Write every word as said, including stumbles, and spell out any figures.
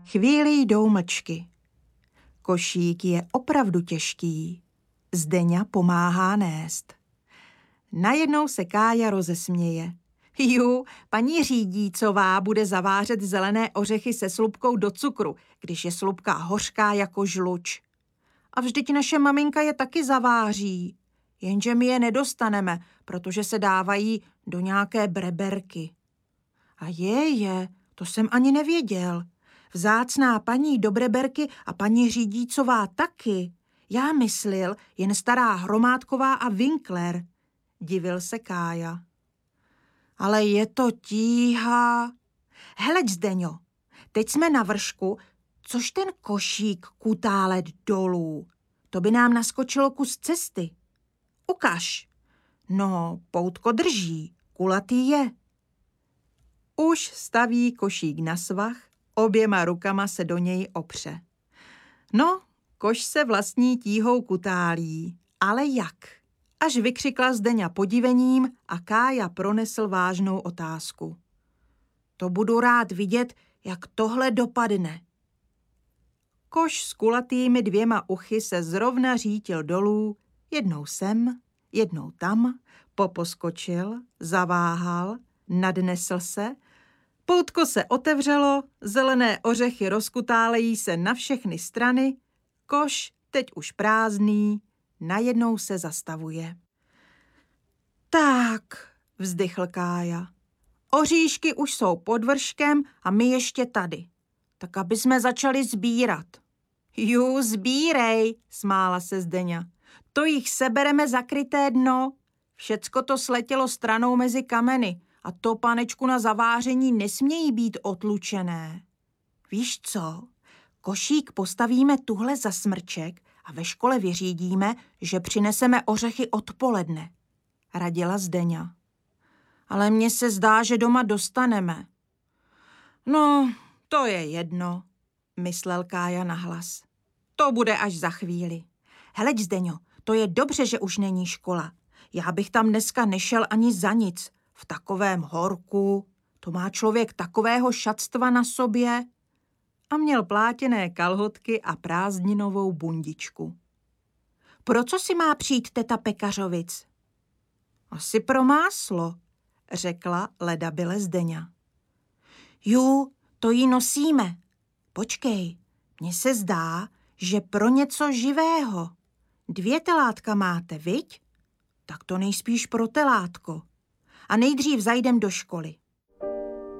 Chvíli jdou mlčky. Košík je opravdu těžký. Zdeňa pomáhá nést. Najednou se Kája rozesměje. Ju, paní Řídícová bude zavářet zelené ořechy se slupkou do cukru, když je slupka hořká jako žluč. A vždyť naše maminka je taky zaváří, jenže my je nedostaneme, protože se dávají do nějaké breberky. A je, je, to jsem ani nevěděl. Vzácná paní do breberky a paní Řídícová taky. Já myslil jen stará Hromádková a Winkler, divil se Kája. Ale je to tíha. Heleď, Zdeňo, teď jsme na vršku, což ten košík kutá let dolů. To by nám naskočilo kus cesty. Ukaž. No, poutko drží, kulatý je. Už staví košík na svah, oběma rukama se do něj opře. No, koš se vlastní tíhou kutálí, ale jak? Až vykřikla Zdeňa podivením a Kája pronesl vážnou otázku. To budu rád vidět, jak tohle dopadne. Koš s kulatými dvěma uchy se zrovna řítil dolů, jednou sem, jednou tam, poposkočil, zaváhal, nadnesl se, poutko se otevřelo, zelené ořechy rozkutálejí se na všechny strany, koš, teď už prázdný, najednou se zastavuje. Tak, vzdychl Kája. Oříšky už jsou pod vrškem a my ještě tady. Tak aby jsme začali sbírat. Ju, sbírej, smála se Zdeňa. To jich sebereme zakryté dno. Všecko to sletělo stranou mezi kameny a to, panečku, na zaváření nesmějí být otlučené. Víš co? Košík postavíme tuhle za smrček a ve škole vyřídíme, že přineseme ořechy odpoledne, radila Zdeňa. Ale mně se zdá, že doma dostaneme. No, to je jedno, myslel Kája nahlas. To bude až za chvíli. Heleď, Zdeňo, to je dobře, že už není škola. Já bych tam dneska nešel ani za nic. V takovém horku, to má člověk takového šatstva na sobě. A měl plátěné kalhotky a prázdninovou bundičku. Pro co si má přijít teta Pekařovic? Asi pro máslo, řekla ledabyle Zdeňa. Ju, to jí nosíme. Počkej, mně se zdá, že pro něco živého. Dvě telátka máte, viď? Tak to nejspíš pro telátko. A nejdřív zajdem do školy.